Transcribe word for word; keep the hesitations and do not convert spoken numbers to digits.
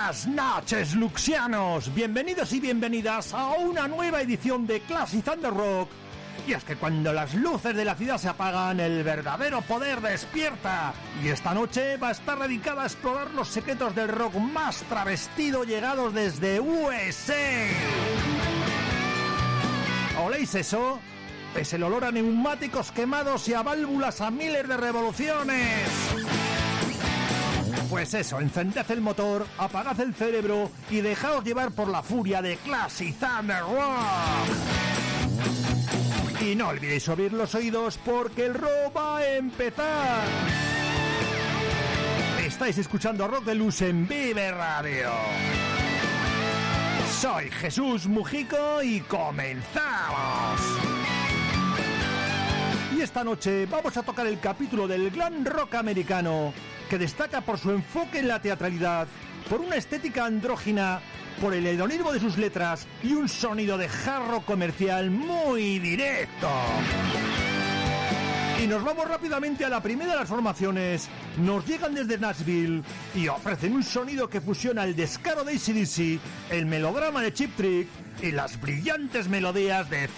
Buenas noches, luxianos. Bienvenidos y bienvenidas a una nueva edición de Classic Thunder Rock. Y es que cuando las luces de la ciudad se apagan, el verdadero poder despierta. Y esta noche va a estar dedicada a explorar los secretos del rock más travestido llegados desde U S A. ¿Oléis eso? Es el olor a neumáticos quemados y a válvulas a miles de revoluciones. Pues eso, encended el motor, apagad el cerebro y dejaos llevar por la furia de Classic Thunder Rock. Y no olvidéis abrir los oídos porque el rock va a empezar. Estáis escuchando Rock Deluxe en Vive Radio. Soy Jesús Mujico y comenzamos. Y esta noche vamos a tocar el capítulo del glam rock americano, que destaca por su enfoque en la teatralidad, por una estética andrógina, por el hedonismo de sus letras y un sonido de hard rock comercial muy directo. Y nos vamos rápidamente a la primera de las formaciones. Nos llegan desde Nashville y ofrecen un sonido que fusiona el descaro de A C/D C, el melodrama de Cheap Trick y las brillantes melodías de